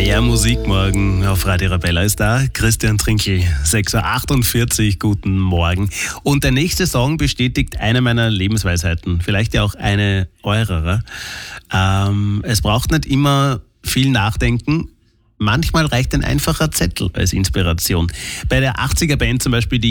Mehr Musik morgen auf Radio Arabella ist da. Christian Trinkl, 6.48 Uhr, guten Morgen. Und der nächste Song bestätigt eine meiner Lebensweisheiten, vielleicht ja auch eine eurer. Es braucht nicht immer viel Nachdenken. Manchmal reicht ein einfacher Zettel als Inspiration. Bei der 80er-Band zum Beispiel, die